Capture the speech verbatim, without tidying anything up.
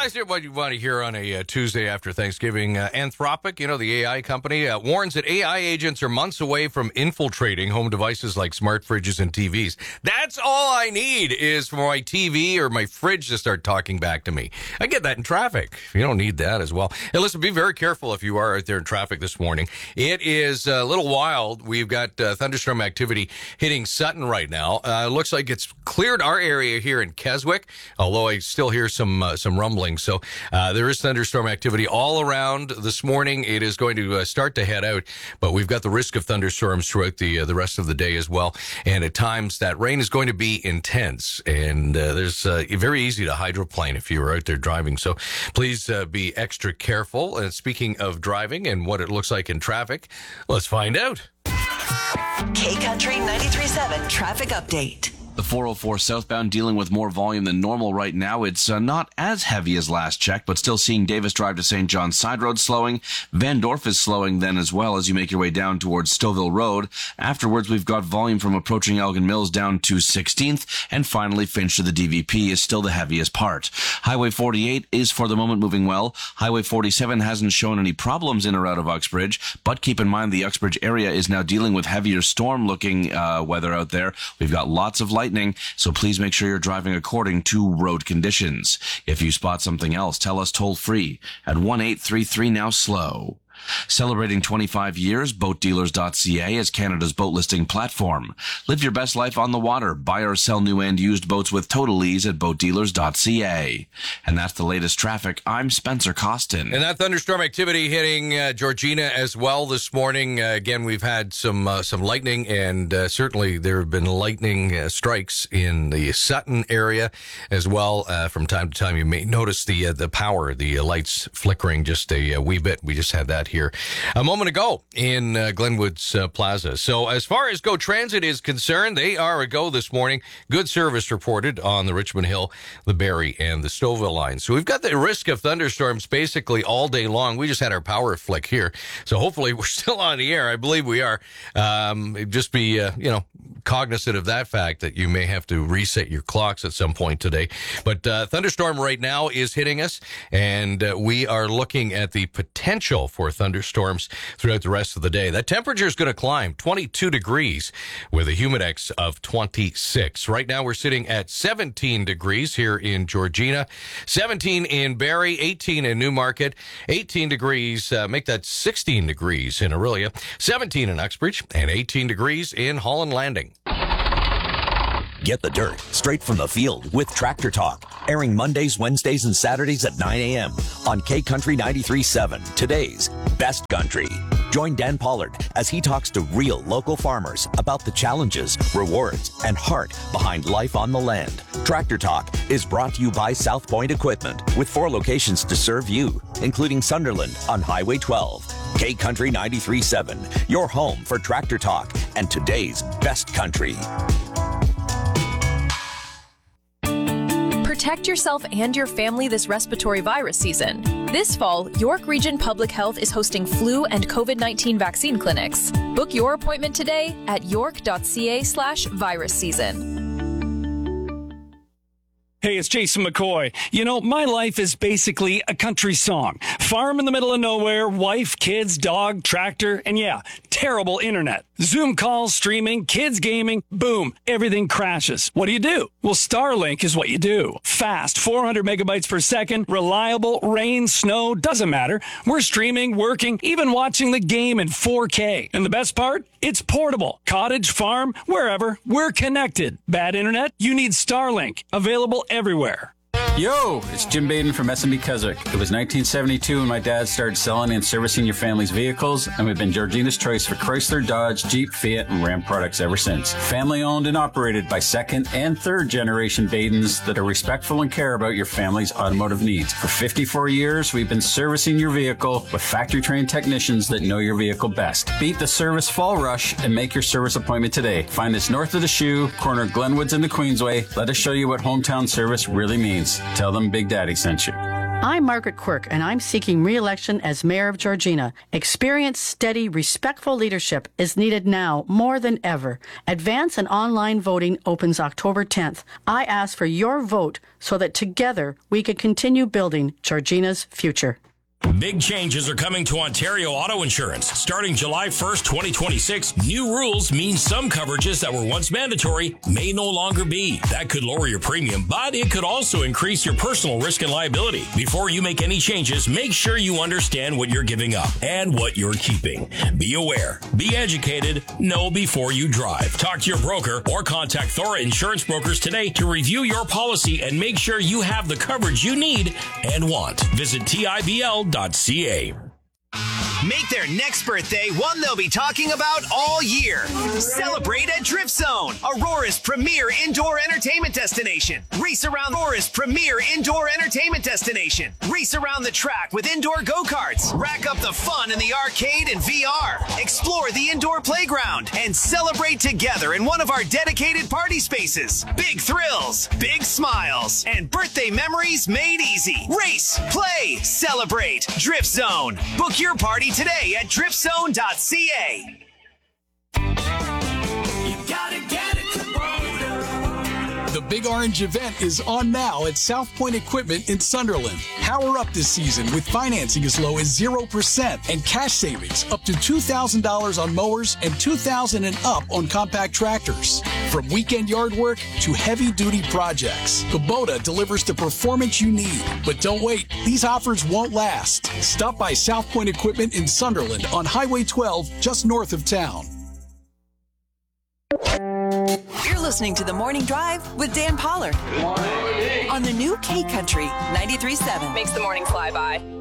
here's what you want to hear on a uh, Tuesday after Thanksgiving. Uh, Anthropic, you know, the A I company, uh, warns that A I agents are months away from infiltrating home devices like smart fridges and T Vs. That's all I need is for my T V or my fridge to start talking back to me. I get that in traffic. You don't need that as well. Hey, listen, be very careful if you are out there in traffic this morning. It is a little wild. We've got uh, thunderstorm activity hitting Sutton right now. Uh, looks like it's cleared our area here in Keswick, although I still hear some uh, some rumbling. So uh, there is thunderstorm activity all around this morning. It is going to uh, start to head out, but we've got the risk of thunderstorms throughout the uh, the rest of the day as well. And at times that rain is going to be intense. And uh, there's uh, very easy to hydroplane if you were out there driving. So please uh, be extra careful. And speaking of driving and what it looks like in traffic, let's find out. K Country ninety-three point seven traffic update. The four oh four southbound dealing with more volume than normal right now. It's uh, not as heavy as last check, but still seeing Davis Drive to Saint John's Side Road slowing. Van Dorf is slowing then as well as you make your way down towards Stouffville Road. Afterwards, we've got volume from approaching Elgin Mills down to sixteenth. And finally, Finch to the D V P is still the heaviest part. Highway forty-eight is for the moment moving well. Highway forty-seven hasn't shown any problems in or out of Uxbridge, but keep in mind the Uxbridge area is now dealing with heavier storm-looking uh, weather out there. We've got lots of lightning, so please make sure you're driving according to road conditions. If you spot something else, tell us toll-free at one eight three three now slow. Celebrating twenty-five years, boat dealers dot c a is Canada's boat listing platform. Live your best life on the water. Buy or sell new and used boats with total ease at boat dealers dot c a. And that's the latest traffic. I'm Spencer Costin. And that thunderstorm activity hitting uh, Georgina as well this morning. Uh, again, we've had some uh, some lightning, and uh, certainly there have been lightning uh, strikes in the Sutton area as well. Uh, from time to time, you may notice the uh, the power, the uh, lights flickering just a, a wee bit. We just had that here a moment ago in uh, Glenwood's uh, Plaza. So as far as Go Transit is concerned, they are a go this morning. Good service reported on the Richmond Hill, the Barrie, and the Stouffville lines. So we've got the risk of thunderstorms basically all day long. We just had our power flick here. So hopefully we're still on the air. I believe we are. Um, just be, uh, you know, cognizant of that fact that you may have to reset your clocks at some point today. But uh, thunderstorm right now is hitting us, and uh, we are looking at the potential for thunderstorms throughout the rest of the day. That temperature is going to climb twenty-two degrees with a humidex of twenty-six. Right now we're sitting at seventeen degrees here in Georgina, seventeen in Barrie, eighteen in Newmarket, eighteen degrees, uh, make that sixteen degrees in Orillia, seventeen in Uxbridge, and eighteen degrees in Holland Landing. Get the dirt straight from the field with Tractor Talk, airing Mondays, Wednesdays, and Saturdays at nine a.m. on K Country ninety-three point seven, today's best country. Join Dan Pollard as he talks to real local farmers about the challenges, rewards, and heart behind life on the land. Tractor Talk is brought to you by South Point Equipment, with four locations to serve you, including Sunderland on Highway twelve. K Country ninety-three point seven, your home for Tractor Talk and today's best country. Protect yourself and your family this respiratory virus season. This fall, York Region Public Health is hosting flu and COVID nineteen vaccine clinics. Book your appointment today at york.ca slash virus season. Hey, it's Jason McCoy. You know, my life is basically a country song. Farm in the middle of nowhere, wife, kids, dog, tractor, and yeah, terrible internet. Zoom calls, streaming, kids gaming, boom, everything crashes. What do you do? Well, Starlink is what you do. Fast, four hundred megabytes per second, reliable, rain, snow, doesn't matter. We're streaming, working, even watching the game in four K. And the best part? It's portable. Cottage, farm, wherever, we're connected. Bad internet? You need Starlink. Available everywhere. Yo, it's Jim Baden from S M B Keswick. It was nineteen seventy-two when my dad started selling and servicing your family's vehicles, and we've been Georgina's choice for Chrysler, Dodge, Jeep, Fiat, and Ram products ever since. Family owned and operated by second and third generation Badens that are respectful and care about your family's automotive needs. For fifty-four years, we've been servicing your vehicle with factory trained technicians that know your vehicle best. Beat the service fall rush and make your service appointment today. Find us north of the Shoe, corner Glenwoods and the Queensway. Let us show you what hometown service really means. Tell them Big Daddy sent you. I'm Margaret Quirk, and I'm seeking re-election as Mayor of Georgina. Experienced, steady, respectful leadership is needed now more than ever. Advance and online voting opens October tenth. I ask for your vote so that together we can continue building Georgina's future. Big changes are coming to Ontario Auto Insurance. Starting July first, twenty twenty-six, new rules mean some coverages that were once mandatory may no longer be. That could lower your premium, but it could also increase your personal risk and liability. Before you make any changes, make sure you understand what you're giving up and what you're keeping. Be aware, be educated, know before you drive. Talk to your broker or contact Thora Insurance Brokers today to review your policy and make sure you have the coverage you need and want. Visit T I B L dot C A. Make their next birthday one they'll be talking about all year. Celebrate at Drift Zone, Aurora's premier indoor entertainment destination. Race around Aurora's premier indoor entertainment destination. Race around the track with indoor go-karts. Rack up the fun in the arcade and V R. Explore the indoor playground and celebrate together in one of our dedicated party spaces. Big thrills, big smiles, and birthday memories made easy. Race, play, celebrate. Drift Zone. Book your party today at drift zone dot C A. You gotta get it, Kubota. The Big Orange event is on now at South Point Equipment in Sunderland. Power up this season with financing as low as zero percent and cash savings up to two thousand dollars on mowers and two thousand dollars and up on compact tractors. From weekend yard work to heavy-duty projects, Kubota delivers the performance you need. But don't wait. These offers won't last. Stop by South Point Equipment in Sunderland on Highway twelve, just north of town. You're listening to The Morning Drive with Dan Pollard on the new K Country ninety-three point seven. Makes the morning fly by.